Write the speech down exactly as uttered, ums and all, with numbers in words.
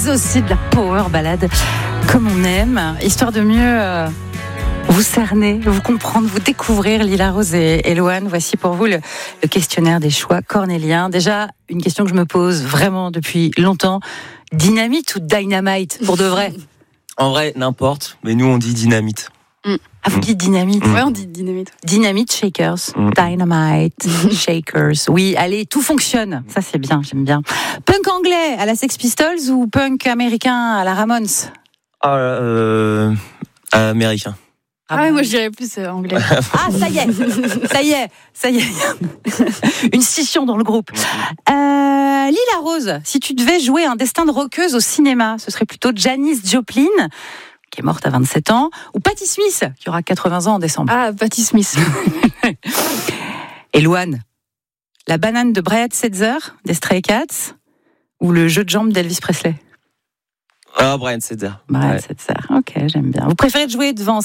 mais aussi de la power ballade comme on aime, histoire de mieux euh, vous cerner, vous comprendre, vous découvrir. Lila Rose et Elouane, voici pour vous le, le questionnaire des choix cornéliens. Déjà, une question que je me pose vraiment depuis longtemps, dynamite ou dynamite pour de vrai? En vrai, n'importe, mais nous on dit dynamite. Mm. Ah, vous dites dynamite? Ouais, on dit dynamite. Dynamite shakers, Mm. dynamite shakers. Oui, allez, tout fonctionne. Ça, c'est bien, j'aime bien. Punk anglais à la Sex Pistols ou punk américain à la Ramones? Ah, euh, américain. Ah, ouais, moi je dirais plus euh, anglais. Ah, ça y est, ça y est, ça y est. Une scission dans le groupe. Euh, Lila Rose, si tu devais jouer un destin de rockeuse au cinéma, ce serait plutôt Janis Joplin, qui est morte à vingt-sept ans, ou Patti Smith, qui aura quatre-vingts ans en décembre. Ah, Patti Smith. Elouane, la banane de Brad Setzer, des Stray Cats, ou le jeu de jambes d'Elvis Presley? Ah, Brian Setzer. Brad Ouais. Setzer, ok, j'aime bien. Vous préférez jouer devant